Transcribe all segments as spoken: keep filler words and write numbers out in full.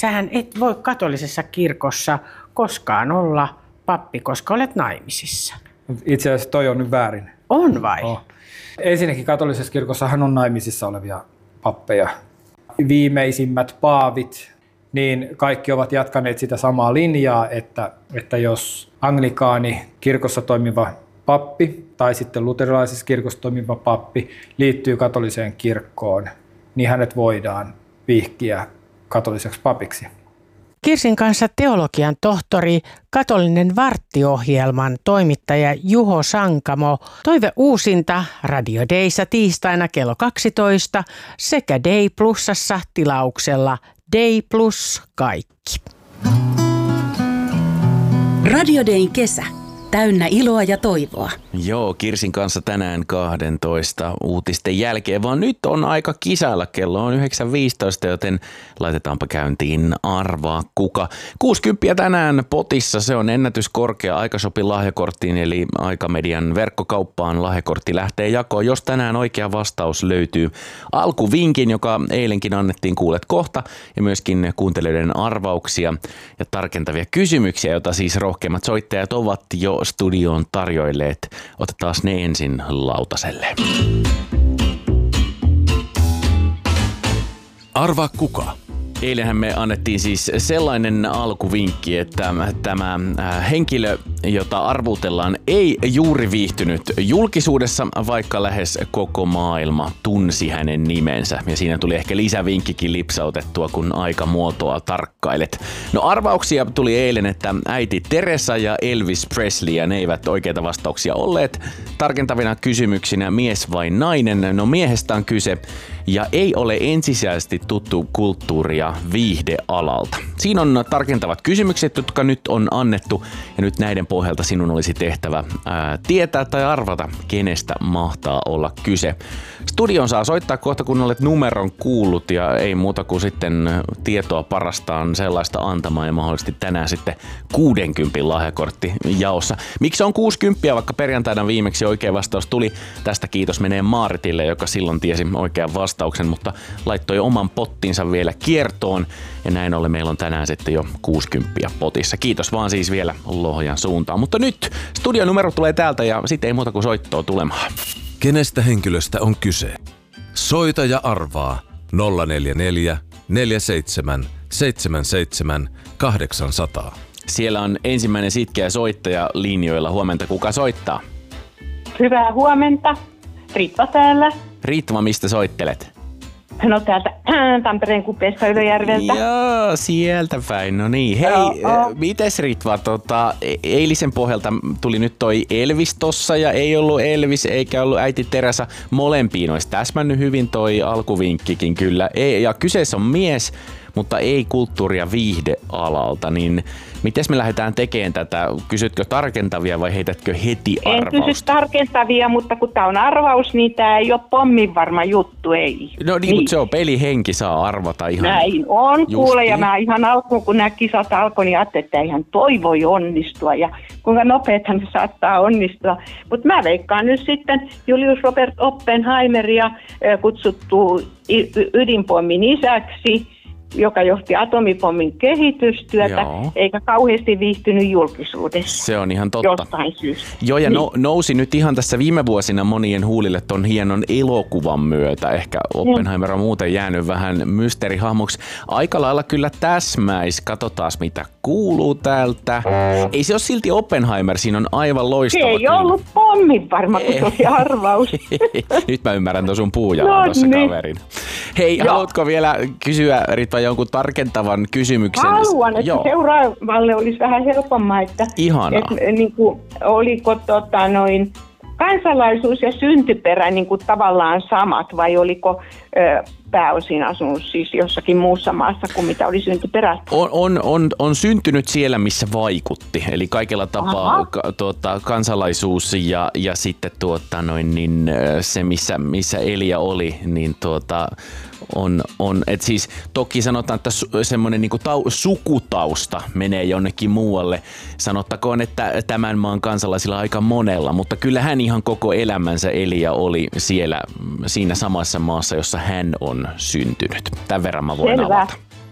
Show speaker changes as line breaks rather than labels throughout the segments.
sähän et voi katolisessa kirkossa koskaan olla pappi, koska olet naimisissa.
Itse asiassa toi on nyt väärin.
On vai?
Oh. Ensinnäkin katolisessa kirkossahan on naimisissa olevia pappeja. Viimeisimmät paavit, niin kaikki ovat jatkaneet sitä samaa linjaa, että, että jos anglikaani kirkossa toimiva pappi tai sitten luterilaisessa kirkossa toimiva pappi liittyy katoliseen kirkkoon, niin hänet voidaan vihkiä katoliseksi papiksi.
Kirsin kanssa teologian tohtori, katolinen varttiohjelman toimittaja Juho Sankamo, toive uusinta Radio Dayssa tiistaina kello kaksitoista sekä Day Plusassa tilauksella Day Plus kaikki.
Radio Dayn kesä. Täynnä iloa ja toivoa.
Joo, Kirsin kanssa tänään kahdentoista uutisten jälkeen, vaan nyt on aika kisailla. Kello on yhdeksän viisitoista, joten laitetaanpa käyntiin arvaa kuka. kuusikymmentä tänään potissa, se on ennätyskorkea Aikashopin lahjakorttiin, eli Aikamedian verkkokauppaan lahjakortti lähtee jakoon. Jos tänään oikea vastaus löytyy alkuvinkin, joka eilenkin annettiin, kuulet kohta, ja myöskin kuuntelijoiden arvauksia ja tarkentavia kysymyksiä, joita siis rohkeimmat soittajat ovat jo studioon tarjoilleet. Otetaan ne ensin lautaselle.
Arvaa kuka?
Eilenhän me annettiin siis sellainen alkuvinkki, että tämä henkilö, jota arvuutellaan, ei juuri viihtynyt julkisuudessa, vaikka lähes koko maailma tunsi hänen nimensä. Ja siinä tuli ehkä lisävinkkikin lipsautettua, kun aikamuotoa tarkkailet. No arvauksia tuli eilen, että äiti Teresa ja Elvis Presley, ja ne eivät oikeita vastauksia olleet. Tarkentavina kysymyksinä mies vai nainen? No miehestä on kyse. Ja ei ole ensisijaisesti tuttu kulttuuria viihdealalta. Siinä on tarkentavat kysymykset, jotka nyt on annettu, ja nyt näiden pohjalta sinun olisi tehtävä ää, tietää tai arvata, kenestä mahtaa olla kyse. Studion saa soittaa kohta, kun olet numeron kuullut, ja ei muuta kuin sitten tietoa parastaan sellaista antamaan, ja mahdollisesti tänään sitten kuudenkympin lahjakortti jaossa. Miksi on kuusikymmentä, vaikka perjantaina viimeksi oikea vastaus tuli? Tästä kiitos menee Maaritille, joka silloin tiesi oikean vastauksen, mutta laittoi oman pottinsa vielä kiertoon, ja näin ollen meillä on tänään sitten jo kuusikymmentä potissa. Kiitos vaan siis vielä Lohjan suuntaan. Mutta nyt studionumero tulee täältä, ja sitten ei muuta kuin soittoa tulemaan.
Kenestä henkilöstä on kyse? Soita ja arvaa nolla neljä neljä, neljä seitsemän, seitsemän seitsemän, kahdeksan nolla nolla.
Siellä on ensimmäinen sitkeä soittaja linjoilla. Huomenta, kuka soittaa?
Hyvää huomenta. Riitta täällä.
Riittuma, mistä soittelet?
No täältä Tampereen kupeesta Ylöjärveltä.
Joo, sieltä päin. No niin. Hei,
Joo.
mites Ritva, tota, eilisen pohjalta tuli nyt toi Elvis tossa, ja ei ollut Elvis eikä ollut äiti Teresa. Molempiin olisi täsmännyt hyvin toi alkuvinkkikin kyllä. Ei, ja kyseessä on mies, mutta ei kulttuuria viihdealalta, niin miten me lähdetään tekemään tätä? Kysytkö tarkentavia vai heitätkö heti arvausta?
En kysy tarkentavia, mutta kun tämä on arvaus, niin tämä ei ole pommin varma juttu, ei.
No niin, niin. Mutta se on pelihenki, saa arvata ihan.
Näin on,
Justiin.
kuule, ja mä ihan alkuun, kun nämä kisat alkoi, niin ajattelin, että ihan toi voi onnistua, ja kuinka nopeethan se saattaa onnistua. Mutta mä veikkaan nyt sitten Julius Robert Oppenheimeria kutsuttu ydinpommin isäksi, joka johti atomipommin kehitystyötä, Joo. eikä kauheasti viihtynyt julkisuudessa.
Se on ihan totta.
Jostain syystä.
Joo, ja
niin.
no, nousi nyt ihan tässä viime vuosina monien huulille ton hienon elokuvan myötä. Ehkä Oppenheimer on muuten jäänyt vähän mysteerihahmoksi. Aika lailla kyllä täsmäis. Katsotaan, mitä kuuluu täältä. Ei se ole silti Oppenheimer, siinä on aivan loistava.
Se ei
kyllä.
ollut pommin varma, kun se oli arvaus.
Nyt mä ymmärrän tuon sun puujalan
no,
tuossa
niin.
kaverin. Hei, Joo. haluatko vielä kysyä, Ritva, jonkun tarkentavan kysymyksen?
Haluan, että Joo. seuraavalle olisi vähän helpommaa, että, että niin kuin, oliko tota, noin kansalaisuus ja syntyperä niin kuin tavallaan samat, vai oliko ö, pääosin asunut siis jossakin muussa maassa kuin mitä oli syntyperä?
On, on, on, on syntynyt siellä, missä vaikutti. Eli kaikella tapaa ka, tuota, kansalaisuus ja, ja sitten tuota, noin, niin, se, missä, missä Elia oli, niin tuota, on, on et siis toki sanotaan, että su, semmoinen niinku tau, sukutausta menee jonnekin muualle. Sanottakoon, että tämän maan kansalaisilla aika monella, mutta kyllä hän ihan koko elämänsä Elia oli siellä siinä samassa maassa, jossa hän on syntynyt. Tämän verran mä voin
Selvä.
avata.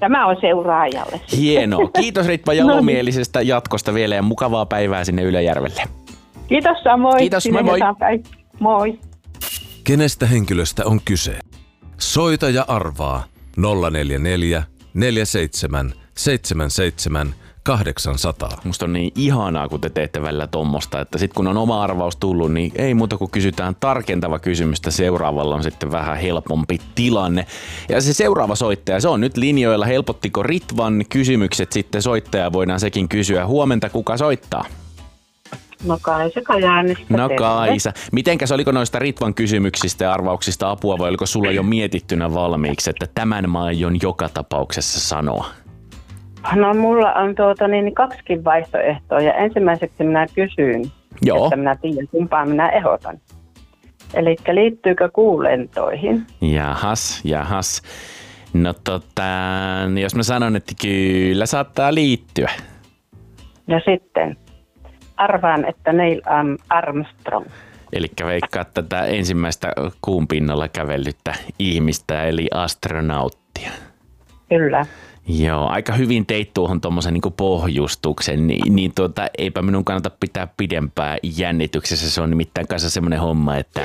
Tämä on seuraajalle.
Hienoa. Kiitos Ritva jalomielisestä jatkosta vielä ja mukavaa päivää sinne Ylöjärvelle.
Kiitos samoin.
Kiitos, moi moi.
Moi.
Kenestä henkilöstä on kyse? Soita ja arvaa nolla neljä neljä, neljä seitsemän, seitsemän seitsemän, kahdeksan nolla nolla.
Musta on niin ihanaa, kun te teette välillä tommosta, että sit kun on oma arvaus tullut, niin ei muuta kuin kysytään tarkentava kysymystä. Seuraavalla on sitten vähän helpompi tilanne. Ja se seuraava soittaja, se on nyt linjoilla. Helpottiko Ritvan kysymykset sitten soittaja? Voidaan sekin kysyä. Huomenta, kuka soittaa?
No Kaisa Kajaanista.
No Kaisa. Mitenkäs, oliko noista Ritvan kysymyksistä ja arvauksista apua vai oliko sulla jo mietittynä valmiiksi, että tämän mä aion joka tapauksessa sanoa?
No mulla on tuota, niin, kaksikin vaihtoehtoa ja ensimmäiseksi minä kysyn,
Joo.
että minä tiedän kumpaan minä ehdotan. Eli liittyykö kuulentoihin?
Jahas, jahas. No tota, jos mä sanon, että kyllä saattaa liittyä.
Ja sitten arvaan, että Neil Armstrong.
Eli veikkaa tätä ensimmäistä kuun pinnalla kävellyttä ihmistä, eli astronauttia.
Kyllä.
Joo, aika hyvin teit tuohon tuommoisen niin pohjustuksen, niin, niin tuota, eipä minun kannata pitää pidempää jännityksessä. Se on nimittäin kanssa semmoinen homma, että...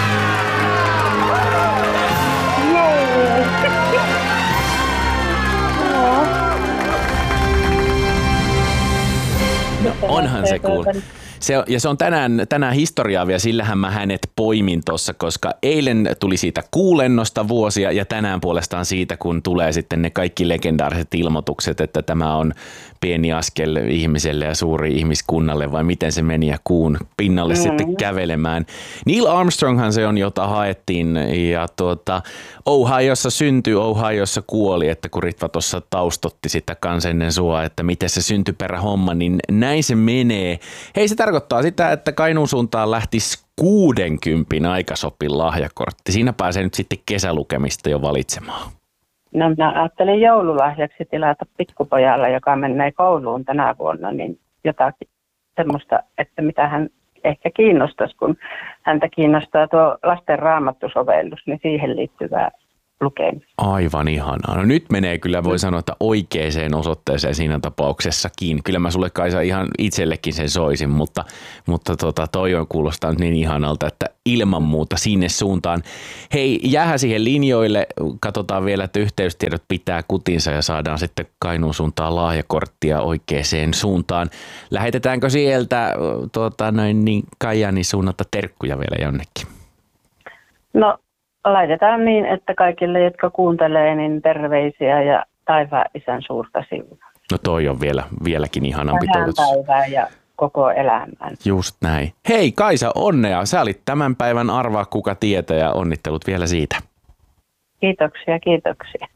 No onhan se cool. Se, ja se on tänään, tänään historiaa vielä, sillähän mä hänet poimin tuossa, koska eilen tuli siitä kuulennosta vuosia ja tänään puolestaan siitä, kun tulee sitten ne kaikki legendaariset ilmoitukset, että tämä on pieni askel ihmiselle ja suuri ihmiskunnalle, vai miten se meni ja kuun pinnalle mm. sitten kävelemään. Neil Armstronghan se on, jota haettiin ja tuota, Ohiossa syntyi, Ohiossa kuoli, että kun Ritva tuossa taustotti sitä kans ennen sua, että miten se syntyperä homma, niin näin se menee. Hei, se tarkoittaa sitä, että Kainuun suuntaan lähtisi kuudenkympin aikasopin lahjakortti. Siinä pääsee nyt sitten kesälukemista jo valitsemaan.
No minä ajattelin joululahjaksi tilata pikkupojalle, joka menee kouluun tänä vuonna, niin jotakin semmoista, että mitä hän ehkä kiinnostaisi, kun häntä kiinnostaa tuo lasten raamattusovellus, niin siihen liittyvää lukemista.
Aivan ihanaa. No nyt menee kyllä, voi sanoa, että oikeaan osoitteeseen siinä tapauksessakin. Kyllä mä sulle, Kaisa, ihan itsellekin sen soisin, mutta, mutta tota, toi on kuulostaa nyt niin ihanalta, että ilman muuta sinne suuntaan. Hei, jäähän siihen linjoille. Katsotaan vielä, että yhteystiedot pitää kutinsa ja saadaan sitten Kainuun suuntaan lahjakorttia oikeaan suuntaan. Lähetetäänkö sieltä tuota, noin, niin Kajani suunnata terkkuja vielä jonnekin?
No, laitetaan niin, että kaikille, jotka kuuntelee, niin terveisiä ja taivaan isän suurta siunaa.
No toi on vielä, vieläkin ihanampi toivotus.
Päivää ja koko elämään.
Just näin. Hei Kaisa, onnea. Sä olit tämän päivän Arvaa kuka tietää ja onnittelut vielä siitä.
Kiitoksia, kiitoksia.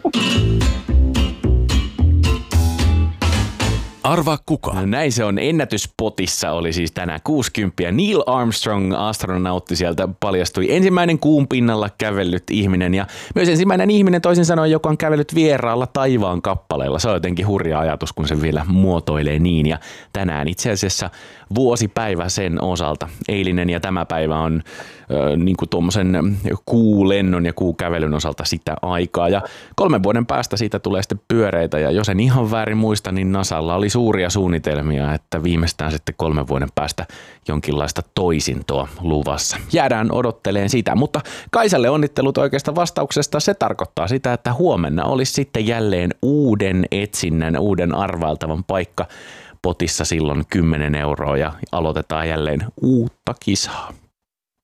Arvaa kuka.
No näin se on. Ennätyspotissa oli siis tänään kuusikymmentä. Neil Armstrong, astronautti, sieltä paljastui ensimmäinen kuun pinnalla kävellyt ihminen ja myös ensimmäinen ihminen, toisin sanoen, joka on kävellyt vieraalla taivaan kappaleella. Se on jotenkin hurja ajatus, kun se vielä muotoilee niin. Ja tänään itse asiassa vuosipäivä sen osalta. Eilinen ja tämä päivä on äh, niin kuin tuommoisen kuulennon ja kuukävelyn osalta sitä aikaa. Ja kolmen vuoden päästä siitä tulee sitten pyöreitä ja jos en ihan väärin muista, niin NASAlla oli suuria suunnitelmia, että viimeistään sitten kolmen vuoden päästä jonkinlaista toisintoa luvassa. Jäädään odottelemaan sitä, mutta Kaisalle onnittelut oikeasta vastauksesta. Se tarkoittaa sitä, että huomenna olisi sitten jälleen uuden etsinnän, uuden arvailtavan paikka potissa silloin kymmenen euroa ja aloitetaan jälleen uutta kisaa.